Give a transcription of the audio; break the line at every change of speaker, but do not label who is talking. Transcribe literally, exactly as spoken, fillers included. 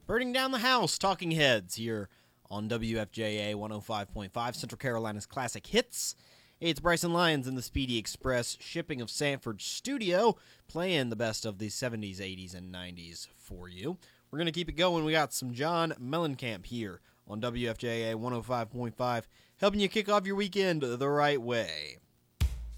Burning down the house, Talking Heads here on W F J A one oh five point five, Central Carolina's Classic Hits. Hey, it's Bryson Lyons in the Speedy Express Shipping of Sanford studio, playing the best of the seventies, eighties, and nineties for you. We're going to keep it going. We got some John Mellencamp here on W F J A one oh five point five, helping you kick off your weekend the right way.